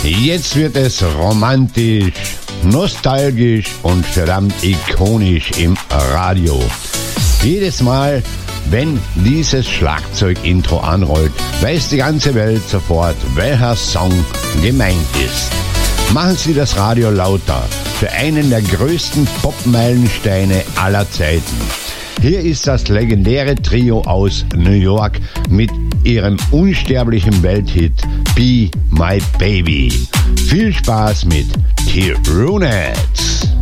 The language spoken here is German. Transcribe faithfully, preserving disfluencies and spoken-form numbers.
Jetzt wird es romantisch, nostalgisch und verdammt ikonisch im Radio. Jedes Mal, wenn dieses Schlagzeugintro anrollt, weiß die ganze Welt sofort, welcher Song gemeint ist. Machen Sie das Radio lauter für einen der größten Pop-Meilensteine aller Zeiten. Hier ist das legendäre Trio aus New York mit ihrem unsterblichen Welthit Be My Baby. Viel Spaß mit T-Runettes.